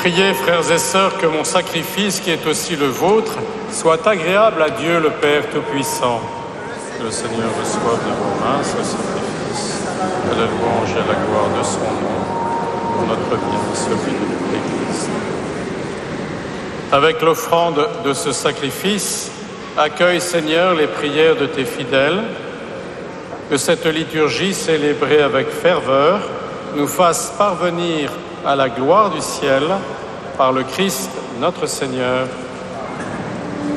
Priez, frères et sœurs, que mon sacrifice, qui est aussi le vôtre, soit agréable à Dieu le Père Tout-Puissant. Que le Seigneur reçoive de vos mains ce sacrifice, à la louange et à la gloire de son nom, pour notre bien et celui de toute l'Église. Avec l'offrande de ce sacrifice, accueille, Seigneur, les prières de tes fidèles, que cette liturgie célébrée avec ferveur nous fasse parvenir à la gloire du ciel par le Christ notre Seigneur.